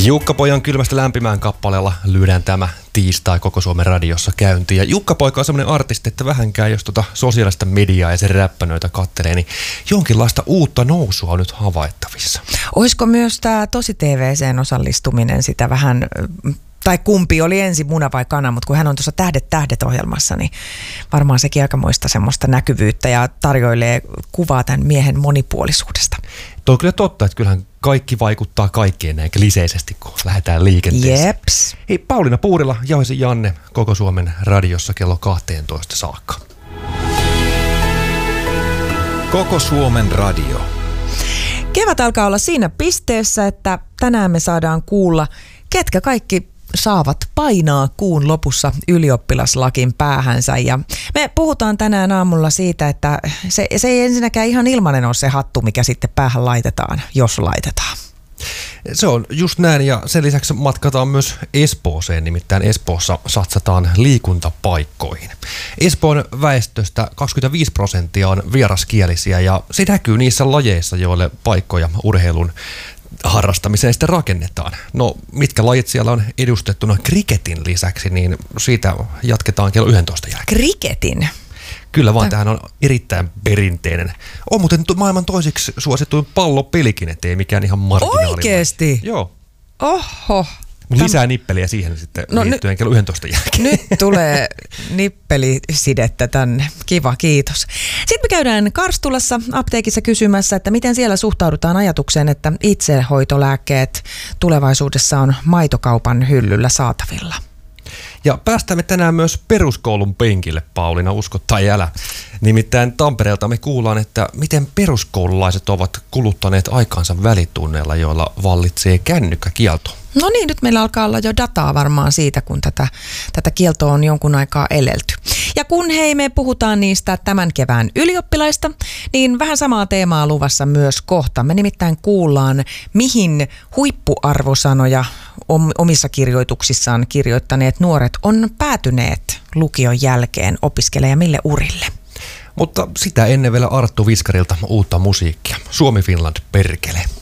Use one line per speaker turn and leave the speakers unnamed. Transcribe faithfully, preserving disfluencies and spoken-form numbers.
Jukka-pojan kylmästä lämpimään kappaleella lyödään tämä tiistai koko Suomen radiossa käyntiin. Ja Jukka-poika on semmoinen artisti, että vähänkään jos tuota sosiaalista mediaa ja sen räppänöitä kattelee, niin jonkinlaista uutta nousua on nyt havaittavissa.
Olisiko myös tämä Tosi T V-seen osallistuminen sitä vähän, tai kumpi oli ensin muna vai kana, mutta kun hän on tuossa Tähdet tähdet -ohjelmassa, niin varmaan sekin aikamoista semmoista näkyvyyttä ja tarjoilee kuvaa tämän miehen monipuolisuudesta.
Tuo on kyllä totta, että kyllähän kaikki vaikuttaa kaikkeen näin kliseisesti, kun lähdetään liikenteeseen.
Jeps.
Hei, Pauliina Puurila, Jauhisen Janne, koko Suomen radiossa kello kaksitoista saakka.
Koko Suomen radio.
Kevät alkaa olla siinä pisteessä, että tänään me saadaan kuulla, ketkä kaikki saavat painaa kuun lopussa ylioppilaslakin päähänsä. Ja me puhutaan tänään aamulla siitä, että se, se ei ensinnäkään ihan ilmainen ole se hattu, mikä sitten päähän laitetaan, jos laitetaan.
Se on just näin, ja sen lisäksi matkataan myös Espooseen, nimittäin Espoossa satsataan liikuntapaikkoihin. Espoon väestöstä kaksikymmentäviisi prosenttia on vieraskielisiä, ja se näkyy niissä lajeissa, joille paikkoja urheilun harrastamiseen sitten rakennetaan. No, mitkä lajit siellä on edustettuna kriketin lisäksi, niin siitä jatketaan kello yksitoista jälkeen.
Kriketin?
Kyllä vaan, tämähän on erittäin perinteinen. On muuten maailman toiseksi suosituin pallopelikin, ettei mikään ihan marginaalinen.
Oikeesti?
Joo.
Oho.
Lisää Täm... nippeliä siihen sitten no, liittyen ny... kello yksitoista jälkeen.
Nyt tulee nippelisidettä tänne. Kiva, kiitos. Sitten me käydään Karstulassa apteekissa kysymässä, että miten siellä suhtaudutaan ajatukseen, että itsehoitolääkkeet tulevaisuudessa on maitokaupan hyllyllä saatavilla.
Ja päästään me tänään myös peruskoulun penkille, Pauliina, usko tai älä. Nimittäin Tampereelta me kuullaan, että miten peruskoululaiset ovat kuluttaneet aikaansa välitunneilla, joilla vallitsee kännykkäkielto.
No niin, nyt meillä alkaa olla jo dataa varmaan siitä, kun tätä, tätä kieltoa on jonkun aikaa elelty. Ja kun hei, me puhutaan niistä tämän kevään ylioppilaista, niin vähän samaa teemaa luvassa myös kohta. Me nimittäin kuullaan, mihin huippuarvosanoja omissa kirjoituksissaan kirjoittaneet nuoret on päätyneet lukion jälkeen opiskelemaan ja mille urille.
Mutta sitä ennen vielä Arttu Viskarilta uutta musiikkia. Suomi Finland perkele.